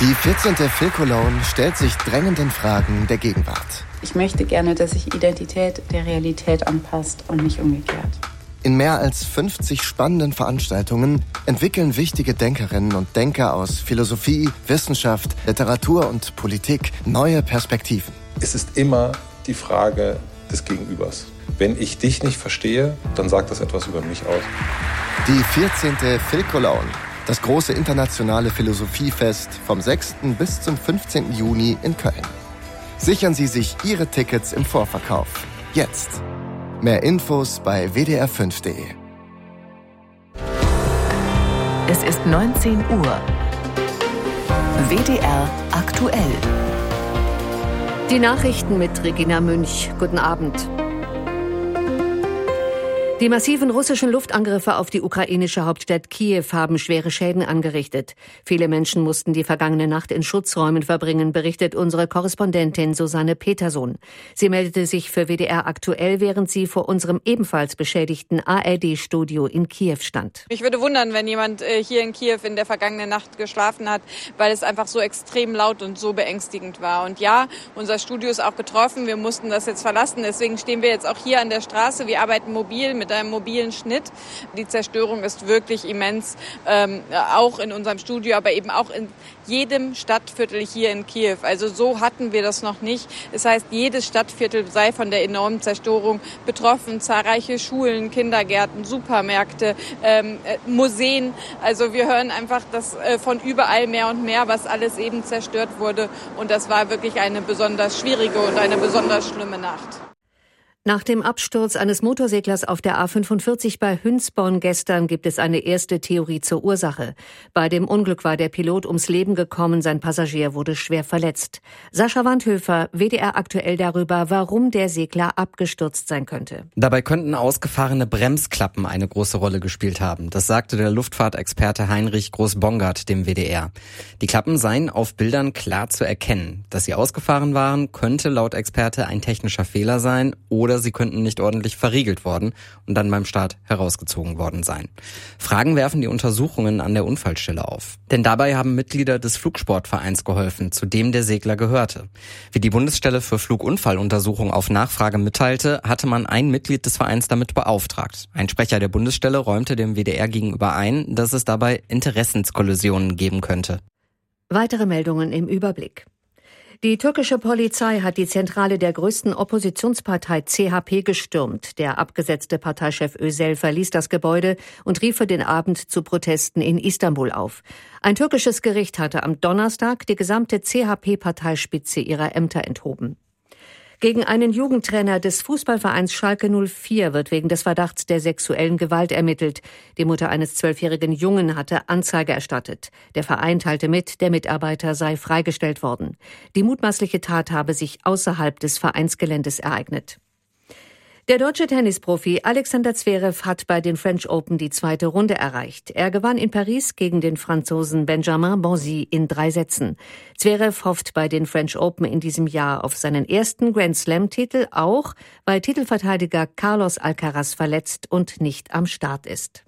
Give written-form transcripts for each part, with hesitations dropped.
Die 14. Phil Cologne stellt sich drängenden Fragen der Gegenwart. Ich möchte gerne, dass sich Identität der Realität anpasst und nicht umgekehrt. In mehr als 50 spannenden Veranstaltungen entwickeln wichtige Denkerinnen und Denker aus Philosophie, Wissenschaft, Literatur und Politik neue Perspektiven. Es ist immer die Frage des Gegenübers. Wenn ich dich nicht verstehe, dann sagt das etwas über mich aus. Die 14. Phil Cologne, das große internationale Philosophiefest vom 6. bis zum 15. Juni in Köln. Sichern Sie sich Ihre Tickets im Vorverkauf. Jetzt. Mehr Infos bei wdr5.de. Es ist 19 Uhr. WDR aktuell. Die Nachrichten mit Regina Münch. Guten Abend. Die massiven russischen Luftangriffe auf die ukrainische Hauptstadt Kiew haben schwere Schäden angerichtet. Viele Menschen mussten die vergangene Nacht in Schutzräumen verbringen, berichtet unsere Korrespondentin Susanne Petersohn. Sie meldete sich für WDR aktuell, während sie vor unserem ebenfalls beschädigten ARD-Studio in Kiew stand. Mich würde wundern, wenn jemand hier in Kiew in der vergangenen Nacht geschlafen hat, weil es einfach so extrem laut und so beängstigend war. Und ja, unser Studio ist auch getroffen. Wir mussten das jetzt verlassen. Deswegen stehen wir jetzt auch hier an der Straße. Wir arbeiten mobil mit einem mobilen Schnitt. Die Zerstörung ist wirklich immens, auch in unserem Studio, aber eben auch in jedem Stadtviertel hier in Kiew. Also so hatten wir das noch nicht. Das heißt, jedes Stadtviertel sei von der enormen Zerstörung betroffen. Zahlreiche Schulen, Kindergärten, Supermärkte, Museen. Also wir hören einfach, dass von überall mehr und mehr, was alles eben zerstört wurde. Und das war wirklich eine besonders schwierige und eine besonders schlimme Nacht. Nach dem Absturz eines Motorseglers auf der A45 bei Hünsborn gestern gibt es eine erste Theorie zur Ursache. Bei dem Unglück war der Pilot ums Leben gekommen, sein Passagier wurde schwer verletzt. Sascha Wandhöfer, WDR aktuell darüber, warum der Segler abgestürzt sein könnte. Dabei könnten ausgefahrene Bremsklappen eine große Rolle gespielt haben. Das sagte der Luftfahrtexperte Heinrich Groß-Bongard dem WDR. Die Klappen seien auf Bildern klar zu erkennen. Dass sie ausgefahren waren, könnte laut Experte ein technischer Fehler sein oder sie könnten nicht ordentlich verriegelt worden und dann beim Start herausgezogen worden sein. Fragen werfen die Untersuchungen an der Unfallstelle auf. Denn dabei haben Mitglieder des Flugsportvereins geholfen, zu dem der Segler gehörte. Wie die Bundesstelle für Flugunfalluntersuchung auf Nachfrage mitteilte, hatte man ein Mitglied des Vereins damit beauftragt. Ein Sprecher der Bundesstelle räumte dem WDR gegenüber ein, dass es dabei Interessenskollisionen geben könnte. Weitere Meldungen im Überblick. Die türkische Polizei hat die Zentrale der größten Oppositionspartei CHP gestürmt. Der abgesetzte Parteichef Özel verließ das Gebäude und rief für den Abend zu Protesten in Istanbul auf. Ein türkisches Gericht hatte am Donnerstag die gesamte CHP-Parteispitze ihrer Ämter enthoben. Gegen einen Jugendtrainer des Fußballvereins Schalke 04 wird wegen des Verdachts der sexuellen Gewalt ermittelt. Die Mutter eines 12-jährigen Jungen hatte Anzeige erstattet. Der Verein teilte mit, der Mitarbeiter sei freigestellt worden. Die mutmaßliche Tat habe sich außerhalb des Vereinsgeländes ereignet. Der deutsche Tennisprofi Alexander Zverev hat bei den French Open die zweite Runde erreicht. Er gewann in Paris gegen den Franzosen Benjamin Bonzi in 3 Sätzen. Zverev hofft bei den French Open in diesem Jahr auf seinen ersten Grand-Slam-Titel, auch weil Titelverteidiger Carlos Alcaraz verletzt und nicht am Start ist.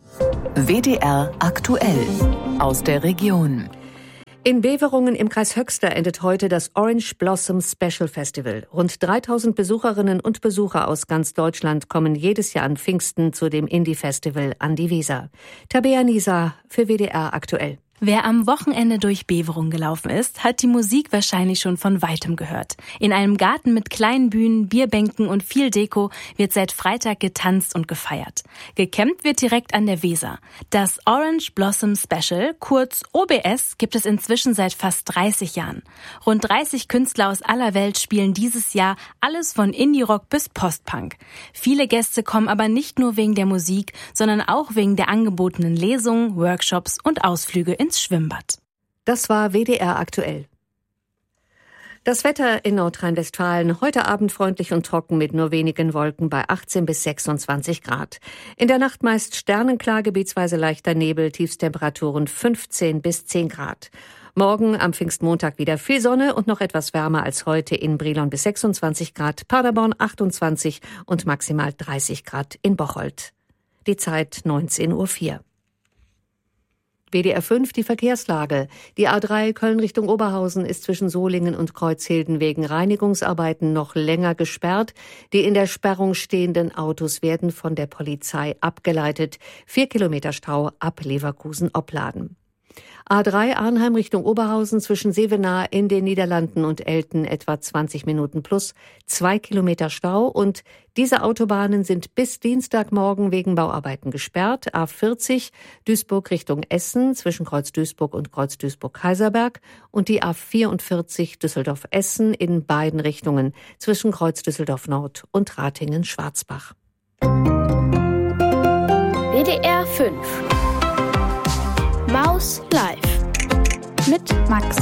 WDR aktuell aus der Region. In Beverungen im Kreis Höxter endet heute das Orange Blossom Special Festival. Rund 3000 Besucherinnen und Besucher aus ganz Deutschland kommen jedes Jahr an Pfingsten zu dem Indie-Festival an die Weser. Tabea Nisa für WDR aktuell. Wer am Wochenende durch Beverungen gelaufen ist, hat die Musik wahrscheinlich schon von Weitem gehört. In einem Garten mit kleinen Bühnen, Bierbänken und viel Deko wird seit Freitag getanzt und gefeiert. Gecampt wird direkt an der Weser. Das Orange Blossom Special, kurz OBS, gibt es inzwischen seit fast 30 Jahren. Rund 30 Künstler aus aller Welt spielen dieses Jahr alles von Indie-Rock bis Post-Punk. Viele Gäste kommen aber nicht nur wegen der Musik, sondern auch wegen der angebotenen Lesungen, Workshops und Ausflüge ins Schwimmbad. Das war WDR aktuell. Das Wetter in Nordrhein-Westfalen heute Abend freundlich und trocken mit nur wenigen Wolken bei 18 bis 26 Grad. In der Nacht meist sternenklar, gebietsweise leichter Nebel, Tiefstemperaturen 15 bis 10 Grad. Morgen am Pfingstmontag wieder viel Sonne und noch etwas wärmer als heute in Brilon bis 26 Grad, Paderborn 28 und maximal 30 Grad in Bocholt. Die Zeit 19:04 Uhr. WDR 5 die Verkehrslage. Die A3 Köln Richtung Oberhausen ist zwischen Solingen und Kreuzhilden wegen Reinigungsarbeiten noch länger gesperrt. Die in der Sperrung stehenden Autos werden von der Polizei abgeleitet. 4 Kilometer Stau ab Leverkusen-Opladen. A3 Arnheim Richtung Oberhausen zwischen Sevenaar in den Niederlanden und Elten etwa 20 Minuten plus 2 Kilometer Stau. Und diese Autobahnen sind bis Dienstagmorgen wegen Bauarbeiten gesperrt. A40 Duisburg Richtung Essen zwischen Kreuz Duisburg und Kreuz Duisburg-Kaiserberg und die A44 Düsseldorf-Essen in beiden Richtungen zwischen Kreuz Düsseldorf-Nord und Ratingen-Schwarzbach. WDR 5 Maus Live mit Max.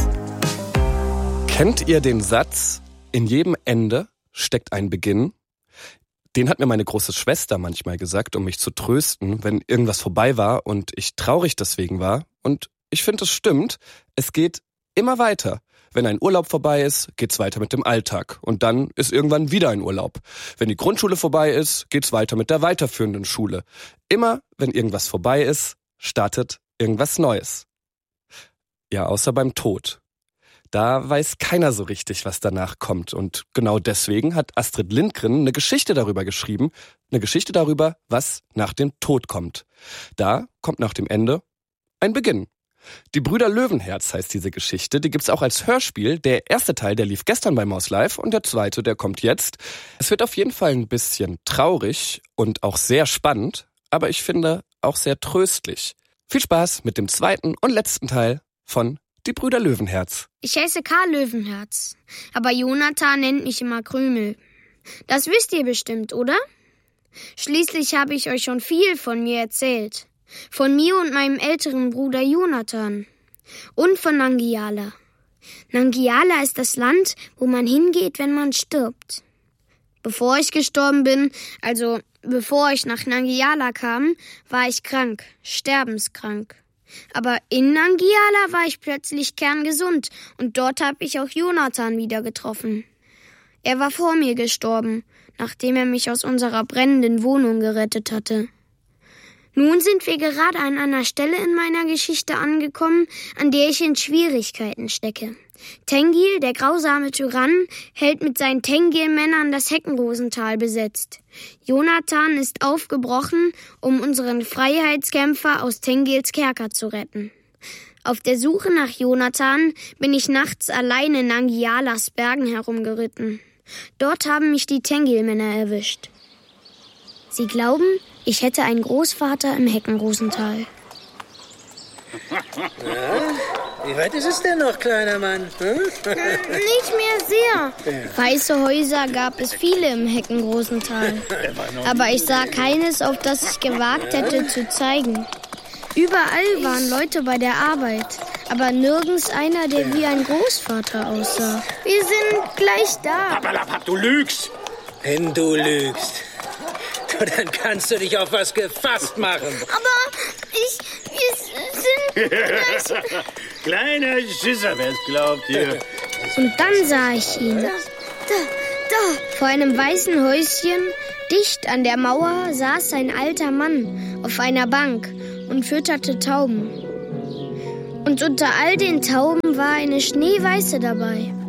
Kennt ihr den Satz, in jedem Ende steckt ein Beginn? Den hat mir meine große Schwester manchmal gesagt, um mich zu trösten, wenn irgendwas vorbei war und ich traurig deswegen war. Und ich finde, es stimmt, es geht immer weiter. Wenn ein Urlaub vorbei ist, geht's weiter mit dem Alltag. Und dann ist irgendwann wieder ein Urlaub. Wenn die Grundschule vorbei ist, geht's weiter mit der weiterführenden Schule. Immer, wenn irgendwas vorbei ist, startet irgendwas Neues. Ja, außer beim Tod. Da weiß keiner so richtig, was danach kommt. Und genau deswegen hat Astrid Lindgren eine Geschichte darüber geschrieben. Eine Geschichte darüber, was nach dem Tod kommt. Da kommt nach dem Ende ein Beginn. Die Brüder Löwenherz heißt diese Geschichte. Die gibt's auch als Hörspiel. Der erste Teil, der lief gestern bei Maus Live und der zweite, der kommt jetzt. Es wird auf jeden Fall ein bisschen traurig und auch sehr spannend, aber ich finde auch sehr tröstlich. Viel Spaß mit dem zweiten und letzten Teil von Die Brüder Löwenherz. Ich heiße Karl Löwenherz, aber Jonathan nennt mich immer Krümel. Das wisst ihr bestimmt, oder? Schließlich habe ich euch schon viel von mir erzählt. Von mir und meinem älteren Bruder Jonathan. Und von Nangiala. Nangiala ist das Land, wo man hingeht, wenn man stirbt. Bevor ich gestorben bin, also bevor ich nach Nangiala kam, war ich krank, sterbenskrank. Aber in Nangiala war ich plötzlich kerngesund und dort habe ich auch Jonathan wieder getroffen. Er war vor mir gestorben, nachdem er mich aus unserer brennenden Wohnung gerettet hatte. Nun sind wir gerade an einer Stelle in meiner Geschichte angekommen, an der ich in Schwierigkeiten stecke. Tengil, der grausame Tyrann, hält mit seinen Tengil-Männern das Heckenrosental besetzt. Jonathan ist aufgebrochen, um unseren Freiheitskämpfer aus Tengils Kerker zu retten. Auf der Suche nach Jonathan bin ich nachts allein in Nangialas Bergen herumgeritten. Dort haben mich die Tengil-Männer erwischt. Sie glauben, ich hätte einen Großvater im Heckenrosental. Ja, wie weit ist es denn noch, kleiner Mann? Nicht mehr sehr. Weiße Häuser gab es viele im Heckenrosental. Aber ich sah keines, auf das ich gewagt hätte zu zeigen. Überall waren Leute bei der Arbeit, aber nirgends einer, der wie ein Großvater aussah. Wir sind gleich da. Pappalapapp, du lügst! Wenn du lügst, dann kannst du dich auf was gefasst machen. Aber wir sind gleich... Kleiner Schisser, wer es glaubt hier. Und dann sah ich ihn. Da. Vor einem weißen Häuschen, dicht an der Mauer, saß ein alter Mann auf einer Bank und fütterte Tauben. Und unter all den Tauben war eine Schneeweiße dabei.